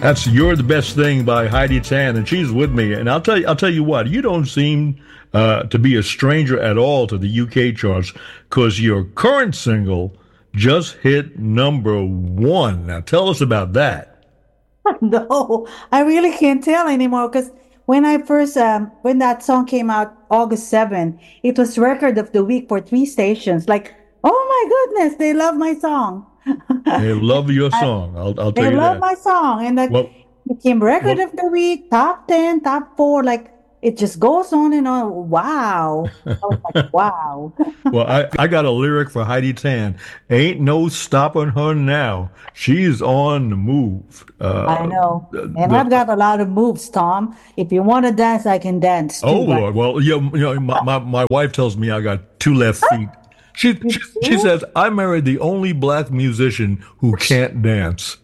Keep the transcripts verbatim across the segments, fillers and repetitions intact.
That's "You're the Best Thing" by Heidi Tan, and she's with me. And I'll tell you, I'll tell you what, you don't seem uh, to be a stranger at all to the U K charts, because your current single just hit number one. Now, tell us about that. No, I really can't tell anymore because when I first um when that song came out August seventh, it was record of the week for three stations. Like, oh my goodness, they love my song. They love your I- song. I'll, I'll tell they you love that. my song, and that Well, became record well, of the week, top ten, top four. Like it just goes on and on. Wow, I was like, wow. well, I, I got a lyric for Heidi Tan. Ain't no stopping her now. She's on the move. I Uh, know, and the, I've got a lot of moves, Tom. If you want to dance, I can dance oh too. But Lord. Well, you know, you know my, my, my wife tells me I got two left feet. She, you she she do? says I married the only black musician who can't dance.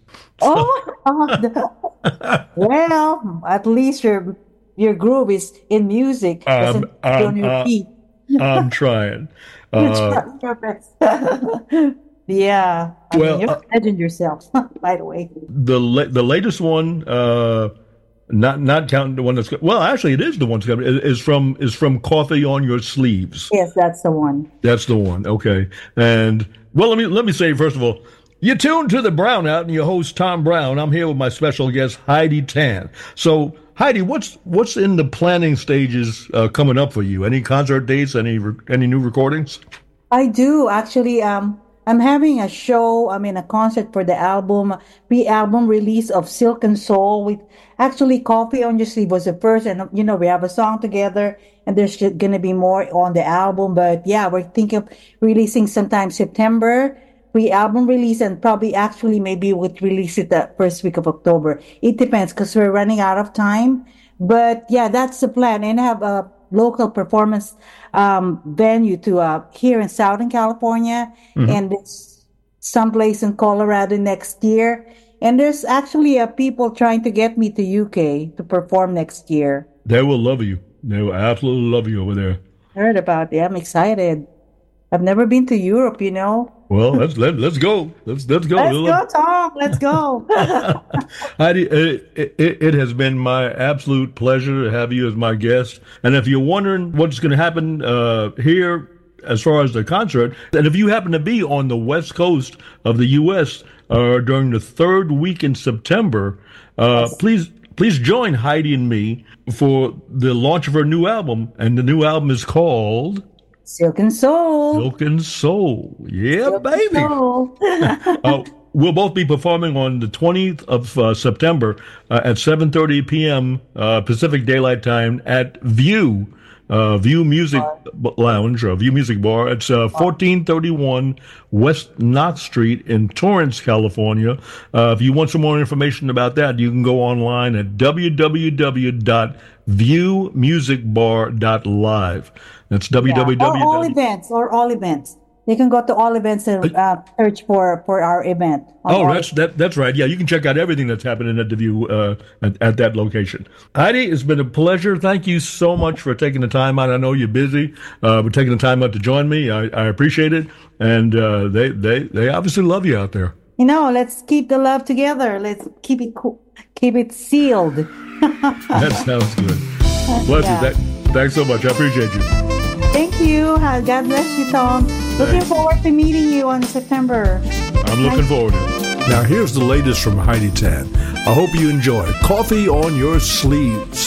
Oh, well, at least your your groove is in music, Um, doesn't be on um, your uh, feet. I'm trying. You're Uh, trying your best. Yeah, I mean, well, you're uh, a legend yourself, by the way. the la- the latest one, uh, not not counting the one that's well, actually, it is the one that's coming. Is is from is from Coffee on Your Sleeves. Yes, that's the one. That's the one. Okay. And well, let me let me say first of all, you're tuned to the Brownout and your host Tom Brown. I'm here with my special guest Heidi Tan. So Heidi, what's what's in the planning stages uh, coming up for you? Any concert dates? Any re- any new recordings? I do actually. Um, I'm having a show. I mean, a concert for the album, pre-album release of Silk and Soul. With actually, Coffee on Your Sleeve was the first, and you know, we have a song together, and there's going to be more on the album. But yeah, we're thinking of releasing sometime September pre-album release, and probably actually maybe would release it the first week of October. It depends because we're running out of time. But yeah, that's the plan, and have a local performance um, venue to uh, here in Southern California, Hmm. and it's someplace in Colorado next year. And there's actually uh, people trying to get me to U K to perform next year. They will love you. They will absolutely love you over there. Heard about it. I'm excited. I've never been to Europe, you know. Well, let's let, let's go. Let's let's go. Let's go, Tom. Let's go. Heidi, it, it, it has been my absolute pleasure to have you as my guest. And if you're wondering what's going to happen uh, here as far as the concert, and if you happen to be on the west coast of the U S uh, during the third week in September, uh, Yes. please please join Heidi and me for the launch of her new album. And the new album is called Silk and Soul. Silk and Soul. Yeah, Silk and baby. Soul. Uh, we'll both be performing on the twentieth of uh, September uh, at seven thirty p.m. Uh, Pacific Daylight Time at View, uh, View Music Lounge, or View Music Bar. It's uh, fourteen thirty-one West Knox Street in Torrance, California. Uh, if you want some more information about that, you can go online at w w w dot view music bar dot live. That's Yeah, or all www. events, or all events. They can go to all events and uh, search for for our event on Oh, all. that's that. That's right. Yeah, you can check out everything that's happening at the View uh, at, at that location. Heidi, it's been a pleasure. Thank you so much for taking the time out. I know you're busy, uh, but taking the time out to join me, I, I appreciate it. And uh, they they they obviously love you out there. You know, let's keep the love together. Let's keep it cool, keep it sealed. That sounds good. Bless you. Yeah. Th- thanks so much. I appreciate you. Thank you. Uh, God bless you, Tom. Looking Thanks. forward to meeting you on September. I'm looking forward to it. Now, here's the latest from Heidi Tan. I hope you enjoy Coffee on Your Sleeves.